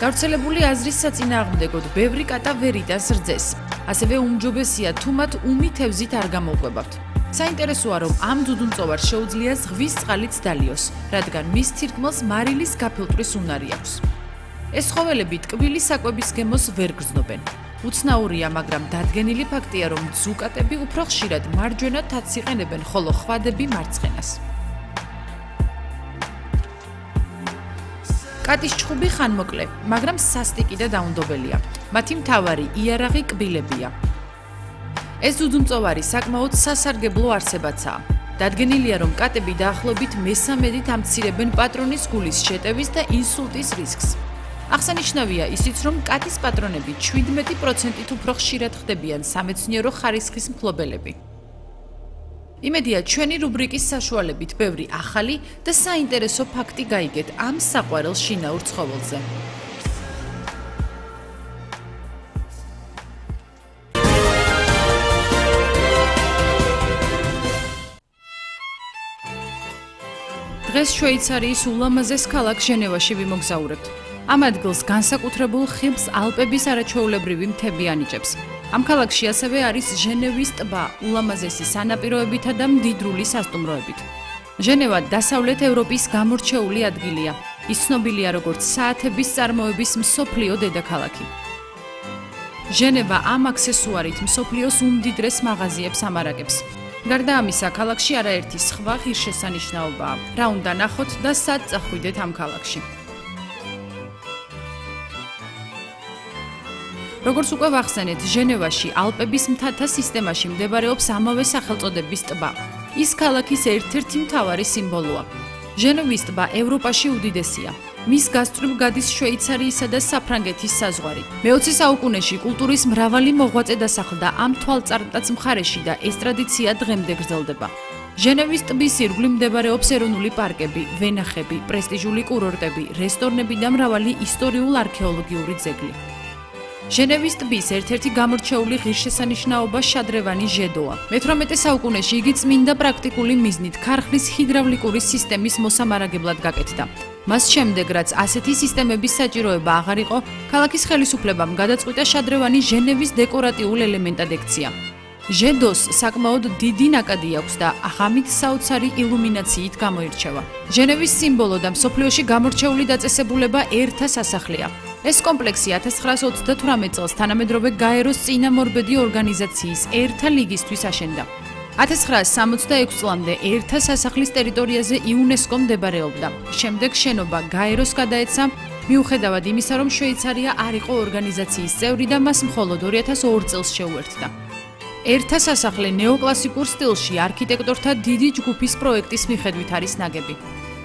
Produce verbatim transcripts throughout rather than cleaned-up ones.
გავრცელებული აზრის საწინააღმდეგოდ ბევრი კატა ვერ იტანს რძეს. ასევე უმჯობესია თუ მათ უმი თევზით არ გამოვყვებავთ. საინტერესოა, რომ ამ ძუძუმწოვარს შეუძლია ზღვის წყალიც დალიოს, რადგან მის თირკმელს მარილის გაფილტვრის უნარი აქვს. ეს ცხოველები ტკბილი საკვების გემოს ვერ გრძნობენ. უცნაურია, მაგრამ დადგენილი ფაქტია, რომ ძუკატები უფრო ხშირად მარჯვენა თათს იყენებენ, ხოლო ხვადები მარცხენას. კატის ჩხუბი ხანმოკლე, მაგრამ სასტიკი და დაუნდობელია. მათი მთავარი იარაღი კბილებია. ეს ძუძუმწოვარი საკმაოდ სასარგებლო არსებაცაა. დადგენილია, რომ კატები დაახლოებით მესამედით ამცირებენ პატრონის გულის შეტევის და ინსულტის რისკს. აღსანიშნავია ისიც, რომ კატის პატრონები შვიდმეტი პროცენტით უფრო ხშირად ხდებიან სამეცნიერო ხარისხის მფლობელები. იმედია, ჩვენი რუბრიკის საშუალებით ბევრი ახალი და საინტერესო ფაქტი გაიგეთ ამ საყვარელ შინაურ ცხოველზე. დღეს შვეიცარიის ულამაზეს ქალაქ ჟენევაში ვიმოგზაურებთ. ამ ადგილს განსაკუთრებულ ხიბლს ალპების არაჩვეულებრივი მთები ანიჭებს. ამ ქალაქში ასევე არის ჟენევის ტბა, ულამაზესი სანაპიროებითა და მდიდრული სასტუმროებით. ჟენევა დასავლეთ ევროპის გამორჩეული ადგილია. ის ცნობილია როგორც საათების წარმოების მსოფლიო დედაქალაქი. ჟენევა ამ აქსესუარით მსოფლიოს უმდიდრეს მაღაზიებს ამარაგებს. გარდა ამისა, ქალაქში არაერთი სხვა ღირსშესანიშნაობაა. რა უნდა ნახოთ და სად წახვიდეთ ამ ქალაქში? როგორც უკვე ვახსენეთ, ჟენევაში ალპების მთათა სისტემაში მდებარეობს ამავე სახელწოდების ტბა. ის ქალაქის ერთ-ერთი მთავარი სიმბოლოა. ჟენევის ტბა ევროპაში უდიდესია. მის გასწვრივ გადის შვეიცარიისა და საფრანგეთის საზღვარი. მეოცე საუკუნეში კულტურის მრავალი მოღვაწე დასახლდა ამ თვალწარმტაც მხარეში და ეს ტრადიცია დღემდე გრძელდება. ჟენევის ტბის ირგვლივ მდებარეობს ეროვნული პარკები, ვენახები, პრესტიჟული კურორტები, რესტორნები და მრავალი ისტორიულ-არქეოლოგიური ძეგლი. ჟენევის ტბის ერთ-ერთი გამორჩეული ღირსშესანიშნაობა შადრევანი ჟედოა. მეთვრამეტე საუკუნეში იგი წმინდა პრაქტიკული მიზნით ქარხნის ჰიდრავლიკური სისტემის მოსამარაგებლად გაკეთდა. მას შემდეგ, რაც ასეთი სისტემების საჭიროება აღარ იყო, ქალაქის ხელისუფლებამ გადაწყვიტა შადრევანი ჟენევის დეკორატიულ ელემენტად ექცია. ჟედოს საკმაოდ დიდი ნაკადი აქვს და ღამით საოცარი ილუმინაციით გამოირჩევა. ჟენევის სიმბოლო და მსოფლიოში გამორჩეული დაწესებულება ერთა სასახლეა. ეს კომპლექსი ათას ცხრაასა ოცდათვრამეტ წელს თანამედროვე გაეროს წინამორბედი ორგანიზაციის ერთა ლიგისთვის აშენდა. ათას ცხრაასა სამოცდაექვსი წლამდე ერთა სასახლის ტერიტორიაზე იუნესკომ მდებარეობდა. შემდეგ შენობა გაეროს გადაეცა, მიუხედავად იმისა, რომ შვეიცარია არ იყო ორგანიზაციის წევრი და მას მხოლოდ ორი ათას ორი წელს შეუერთდა. ერთა სასახლე ნეოკლასიკურ სტილში არქიტექტორთა დიდი ჯგუფის პროექტის მიხედვით არის ნაგები.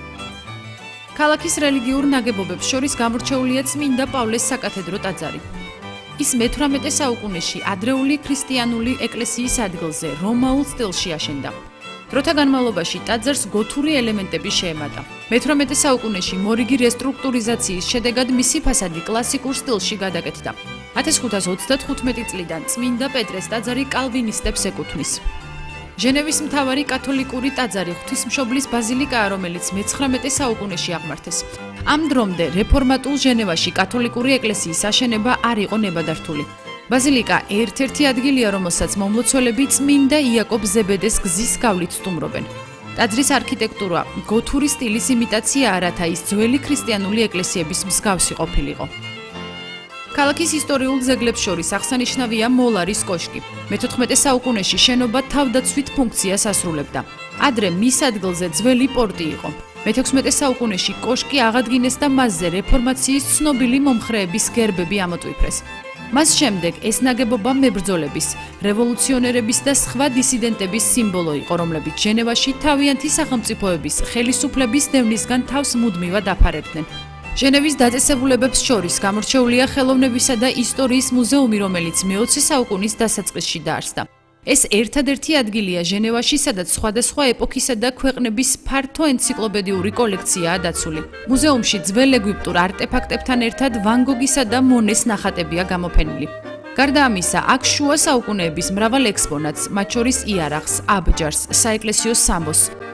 ქალაქის რელიგიურ ნაგებობებს შორის გამორჩეულია წმინდა პავლეს საკათედრო ტაძარი. ის მეთვრამეტე საუკუნეში ადრეული ქრისტიანული ეკლესიის ადგილზე რომაულ სტილში აშენდა. დროთა განმავლობაში ტაძარს გოთური ელემენტები შეემატა. მეთვრამეტე საუკუნეში მორიგი რესტრუქტურიზაციის შედეგად მისი ფასადი კლასიკურ სტილში გადაკეთდა. ათას ხუთას ოცდათხუთმეტი წლიდან წმინდა პეტრეს ტაძარი კალვინისტებს ეკუთვნის. ჟენევის მთავარი კათოლიკური ტაძარი ღვთისმშობლის ბაზილიკაა, რომელიც მეცხრამეტე საუკუნეში აღმართეს. ამ დრომდე რეფორმატულ ჟენევაში კათოლიკური ეკლესიის აშენება არ იყო ნებადართული. ბაზილიკა ერთ-ერთი ადგილია, რომელსაც მომლოცველები წმინდა იაკობ ზებედეს გზის გავლით სტუმრობენ. ტაძრის არქიტექტურა გოთური სტილის იმიტაციაა, რათა ის ძველი ქრისტიანული ეკლესიების მსგავსი ყოფილიყო. ქალაქის ისტორიულ ძეგლებს შორის აღსანიშნავია მოლარის კოშკი. მეთოთხმეტე საუკუნეში შენობა თავდაცვით ფუნქციას ასრულებდა. ადრე მის ადგილზე ძველი პორტი იყო. მეთექვსმეტე საუკუნეში კოშკი აღადგინეს და მასზე რეფორმაციის ცნობილი მომხრეების გერბები ამოტვიფრეს. მას შემდეგ ეს ნაგებობა მებრძოლების, რევოლუციონერების და სხვა დისიდენტების სიმბოლო იყო, რომლებიც ჟენევაში თავიანთი სახელმწიფოების ხელისუფლების დევნისგან თავს მუდმივად აფარებდნენ. ჟენევის დაწესებულებებს შორის გამორჩეულია ხელოვნებისა და ისტორიის მუზეუმი, რომელიც მეოცე საუკუნის დასაწყისში დაარსდა. ეს ერთადერთი ადგილია ჟენევაში, სადაც სხვადასხვა ეპოქისა და ქვეყნების ფართო ენციკლოპედიური კოლექციაა დაცული. მუზეუმში ძველ ეგვიპტურ არტეფაქტებთან ერთად ვან გოგისა და მონეს ნახატებია გამოფენილი. გარდა ამისა, აქ შუა საუკუნეების მრავალ ექსპონატს, მათ შორის იარაღს, აბჯარს, საეკლესიო სამბოს,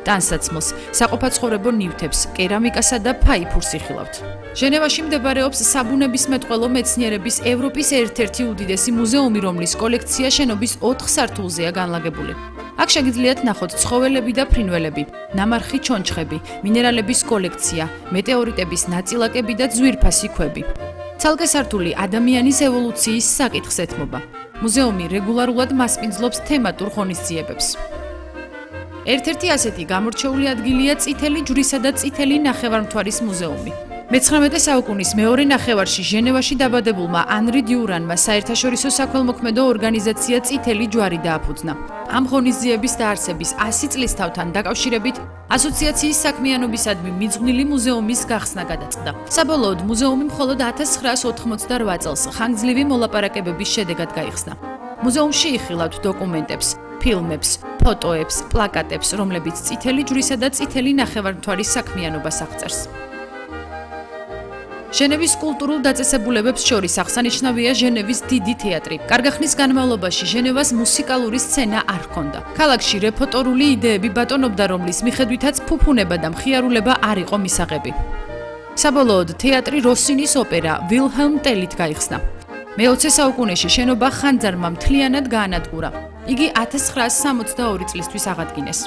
ტანსაცმელს, საყოფაცხოვრებო ნივთებს, კერამიკასა და ფაიფურს იხილავთ. ჟენევაში მდებარეობს საბუნებისმეტყველო მეცნიერების ევროპის ერთ-ერთი უდიდესი მუზეუმი, რომლის კოლექცია შენობის ოთხ სართულზეა განლაგებული. აქ შეგიძლიათ ნახოთ ცხოველები და ფრინველები, ნამარხი ჩონჩხები, მინერალების კოლექცია, მეტეორიტების ნაწილაკები და ძვირფასი ქვები. ცალკე სართული ადამიანის ევოლუციის საკითხს ეთმობა. მუზეუმი რეგულარულად მასპინძლობს თემატურ ღონისძიებებს. ერთ-ერთი ასეთი გამორჩეული ადგილია წითელი ჯვრისა და წითელი ნახევარმთვარის მუზეუმი. მეცხრამეტე საუკუნის მეორე ნახევარში ჟენევაში დაბადებულმა ანრი დიურანმა საერთაშორისო საქველმოქმედო ორგანიზაცია წითელი ჯვარი დააფუძნა. ამ ღონისძიების დაარსების ასი წლისთავთან დაკავშირებით ასოციაციის საქმიანობისადმი მიძღვნილი მუზეუმის გახსნა გადაწყდა. საბოლოოდ მუზეუმი მხოლოდ ათას ცხრაას ოთხმოცდარვა წელს ხანგრძლივი მოლაპარაკებების შედეგად გაიხსნა. მუზეუმში იხილავთ დოკუმენტებს, ფილმებს, ფოტოებს, პლაკატებს, რომლებიც წითელი ჯვრისა და წითელი ნახევარმთვარის საქმიანობას აღწერს. ჟენევის კულტურულ დაწესებულებებს შორის აღსანიშნავია ჟენევის დიდი თეატრი. კარგახნის განმავლობაში ჟენევას მუსიკალური სცენა არ ჰქონდა. ქალაქში რეპერტორული იდეები ბატონობდა, რომლის მიხედვითაც ფუფუნება და მხიარულება არ იყო მისაღები. საბოლოოდ თეატრი როსინის ოპერა ვილჰელმ ტელით გაიხსნა. მეოცე საუკუნეში შენობა ხანძარმა მთლიანად გაანადგურა. იგი ათას ცხრაას სამოცდაორი წლისთვის აღადგინეს.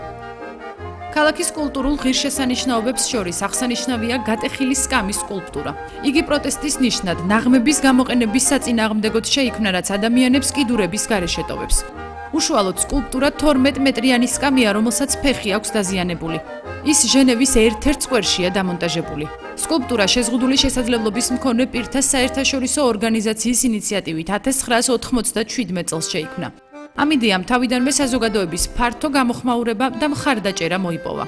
ქალაქის კულტურულ ღირსშესანიშნაობებს შორის აღსანიშნავია გატეხილი სკამის სკულპტურა. იგი პროტესტის ნიშნად ნაღმების გამოყენების საწინააღმდეგოდ შეიქმნა, რაც ადამიანებს კიდურების გარეშე ტოვებს. უშუალოდ სკულპტურა თორმეტ მეტრიანი სკამია, რომელსაც ფეხი აქვს დაზიანებული. ის ჟენევის ერთ-ერთ სკვერშია დამონტაჟებული. სკულპტურა შეზღუდული შესაძლებლობის მქონე პირთა საერთაშორისო ორგანიზაციის ინიციატივით ათას ცხრაას ოთხმოცდაშვიდმეტ წელს შეიქმნა. ამ იდეამ თავიდანვე საზოგადოების ფართო გამოხმაურება და მხარდაჭერა მოიპოვა.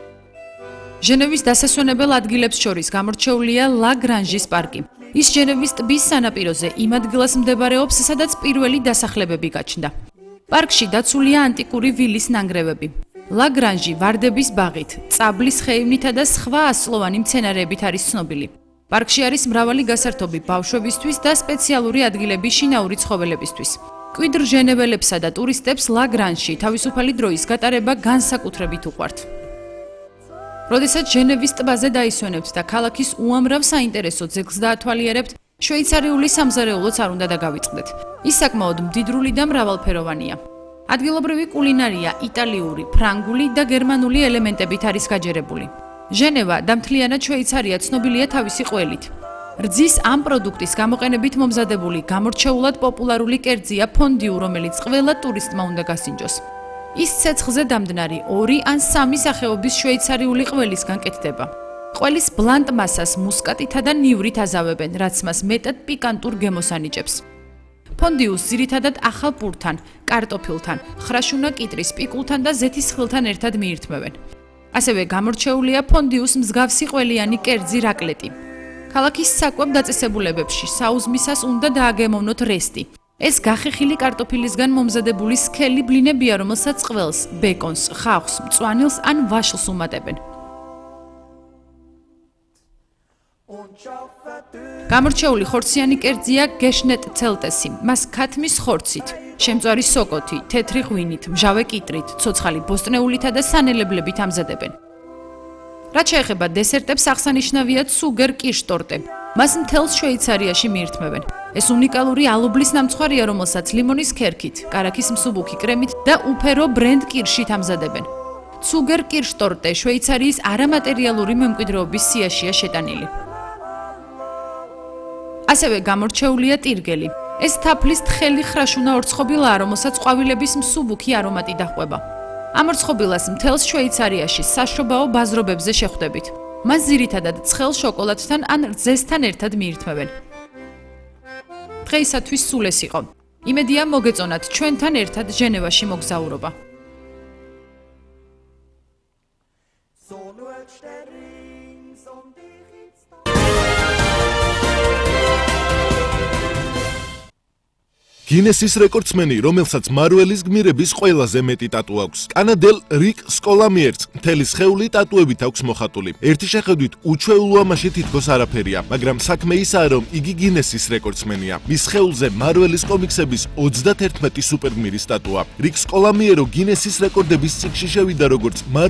ჟენევის დასასვენებელ ადგილებს შორის გამორჩეულია ლა გრანჟის პარკი. ის ჟენევის ტბის სანაპიროზე იმ ადგილას მდებარეობს, სადაც პირველი დასახლებები გაჩნდა. პარკში დაცულია ანტიკური ვილის ნანგრევები. ლა გრანჟი ვარდების ბაღით, წაბლის ხეივნითა და სხვა ასწლოვანი მცენარეებით არის ცნობილი. პარკში არის მრავალი გასართობი ბავშვებისთვის და სპეციალური ადგილები შინაური ცხოველებისთვის. კვიდრ ჟენეველებსა და ტურისტებს ლა გრანჟში თავისუფალი დროის გატარება განსაკუთრებით უყვართ. როდესაც ჟენევის ტბაზე დაისვენებთ და ქალაქის უამრავ საინტერესო ძეგლს დაათვალიერებთ, შვეიცარიული სამზარეულოც არ უნდა დაგავიწყდეთ. ის საკმაოდ მდიდრული და მრავალფეროვანია. ადგილობრივი კულინარია იტალიური, ფრანგული და გერმანული ელემენტებით არის გაჯერებული. ჟენევა და მთლიანად შვეიცარია ცნობილია თავისი ყველით. რძის ამ პროდუქტის გამოყენებით მომზადებული გამორჩეულად პოპულარული კერძია ფონდიუ, რომელიც ყველა ტურისტმა უნდა გასინჯოს. ის ცეცხლზე დამდნარი ორი ან სამი სახეობის შვეიცარიული ყველისგან კეთდება. ყველის ბლანტ მასას მუსკატითა და ნივრით აზავებენ, რაც მას მეტად პიკანტურ გემოს ანიჭებს. ფონდიუს ძირითადად ახალ პურთან, კარტოფილთან, ხრაშუნა კიტრის პიკულთან და ზეთის ხილთან ერთად მიირთმევენ. ასევე გამორჩეულია ფონდიუს მსგავსი ყველიანი კერძი რაკლეტი. ქალაქის საკვებ დაწესებულებებში საუზმისას უნდა დააგემოვნოთ რესტი. ეს გახეხილი კარტოფილისგან მომზადებული სქელი ბლინებია, რომელსაც ყველს, ბეკონს, ხავხს, მწვანილს ან ვაშლს უმატებენ. გამორჩეული ხორციანი კერძია გეშნეტ ცელტესი. მას ქათმის ხორცით, შემწვარი სოკოთი, თეთრი ღვინით, მჟავე კიტრით, ცოცხალი ბოსტნეულითა და სანელებლებით ამზადებენ. რაც შეეხება დესერტებს, აღსანიშნავია ცუგერ კირშტორტე. მას მთელ შვეიცარიაში მიირთმევენ. ეს უნიკალური ალუბლის ნამცხვარია, რომელსაც ლიმონის ქერქით, კარაქის მსუბუქი კრემით და უფერო ბრენდ კირშით ამზადებენ. ცუგერ კირშტორტე შვეიცარიის არამატერიალური მემკვიდრეობის სიაშია შეტანილი. ასევე გამორჩეულია ტირგელი. ეს თაფლის თხელი ხრაშუნა ორცხობილაა, რომელსაც ყვავილების მსუბუქი არომატი დაჰყვება. ამ ორცხობილას მთელს შვეიცარიაში საშობაო ბაზრობებზე შეხვდებით. მას ძირითადად ცხელ შოკოლადთან ან რძესთან ერთად მიირთმევენ. დღეისათვის სულ ეს იყო. იმედია მოგეწონათ ჩვენთან ერთად ჟენევაში მოგზაურობა. გინესის რეკორდსმენი, რომელსაც მარველის გმირების ყველაზე მეტი ტატუ აქვს. კანადელ რიკ სკოლამიერს მთელი სხეული ტატუებით აქვს მოხატული. ერთი შეხედვით უჩვეულო ამაში თითქოს არაფერია, მაგრამ საქმე ისაა, რომ იგი გინესის რეკორდსმენია. მის სხეულზე მარველის კომიქსების ოცდაერთმეტი სუპერგმირის ტატუა. რიკ სკოლამიერო გინესის რეკორდების წიგნში შევიდა როგორც